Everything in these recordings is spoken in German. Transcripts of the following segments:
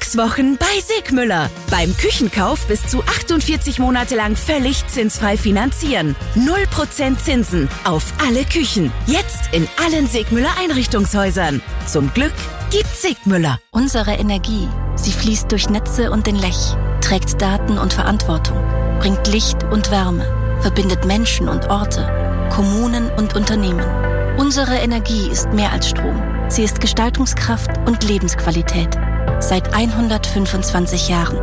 6 Wochen bei Sigmüller. Beim Küchenkauf bis zu 48 Monate lang völlig zinsfrei finanzieren. 0% Zinsen auf alle Küchen. Jetzt in allen Sigmüller Einrichtungshäusern. Zum Glück gibt Sigmüller. Unsere Energie, sie fließt durch Netze und den Lech, trägt Daten und Verantwortung, bringt Licht und Wärme, verbindet Menschen und Orte, Kommunen und Unternehmen. Unsere Energie ist mehr als Strom. Sie ist Gestaltungskraft und Lebensqualität. Seit 125 Jahren.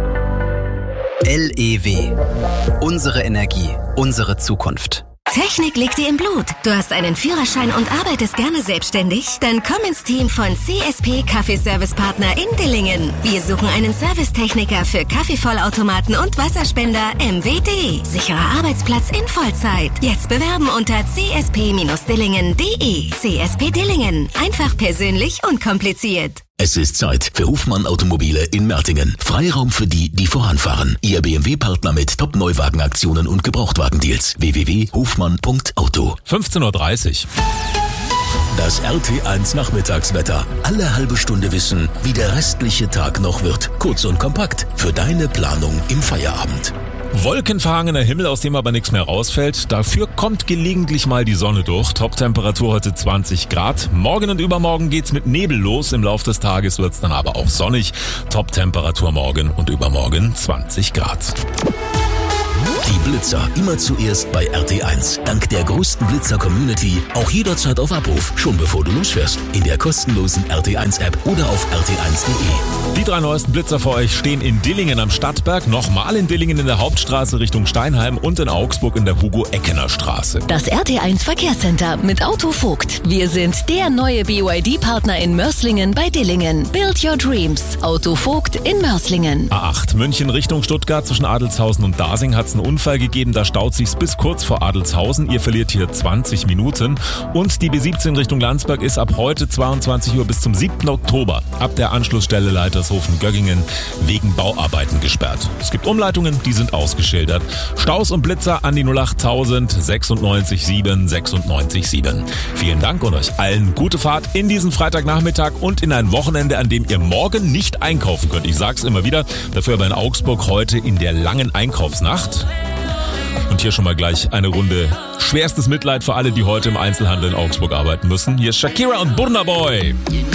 LEW. Unsere Energie, unsere Zukunft. Technik liegt dir im Blut. Du hast einen Führerschein und arbeitest gerne selbstständig? Dann komm ins Team von CSP Kaffeeservicepartner in Dillingen. Wir suchen einen Servicetechniker für Kaffeevollautomaten und Wasserspender MWD. Sicherer Arbeitsplatz in Vollzeit. Jetzt bewerben unter csp-dillingen.de. CSP Dillingen. Einfach persönlich, unkompliziert. Es ist Zeit für Hofmann Automobile in Mertingen. Freiraum für die, die voranfahren. Ihr BMW-Partner mit Top-Neuwagenaktionen und Gebrauchtwagendeals. www.hofmann.auto. 15:30 Uhr. Das RT1 Nachmittagswetter. Alle halbe Stunde wissen, wie der restliche Tag noch wird. Kurz und kompakt für deine Planung im Feierabend. Wolkenverhangener Himmel, aus dem aber nichts mehr rausfällt. Dafür kommt gelegentlich mal die Sonne durch. Top-Temperatur heute 20 Grad. Morgen und übermorgen geht's mit Nebel los. Im Laufe des Tages wird's dann aber auch sonnig. Top-Temperatur morgen und übermorgen 20 Grad. Die Blitzer immer zuerst bei RT1. Dank der größten Blitzer-Community auch jederzeit auf Abruf, schon bevor du losfährst. In der kostenlosen RT1-App oder auf rt1.de. Die 3 neuesten Blitzer für euch stehen in Dillingen am Stadtberg, nochmal in Dillingen in der Hauptstraße Richtung Steinheim und in Augsburg in der Hugo-Eckener-Straße. Das RT1 Verkehrscenter mit Auto Vogt. Wir sind der neue BYD-Partner in Mörslingen bei Dillingen. Build your dreams. Auto Vogt in Mörslingen. A8 München Richtung Stuttgart zwischen Adelshausen und Dasing hat's einen Unfall gegeben, da staut sich's bis kurz vor Adelshausen. Ihr verliert hier 20 Minuten. Und die B17 Richtung Landsberg ist ab heute 22 Uhr bis zum 7. Oktober ab der Anschlussstelle Leitershofen-Göggingen wegen Bauarbeiten gesperrt. Es gibt Umleitungen, die sind ausgeschildert. Staus und Blitzer an die 08000 96 7 96 7. Vielen Dank und euch allen gute Fahrt in diesen Freitagnachmittag und in ein Wochenende, an dem ihr morgen nicht einkaufen könnt. Ich sag's immer wieder, dafür aber in Augsburg heute in der langen Einkaufsnacht. Und hier schon mal gleich eine Runde schwerstes Mitleid für alle, die heute im Einzelhandel in Augsburg arbeiten müssen. Hier ist Shakira und Burna Boy.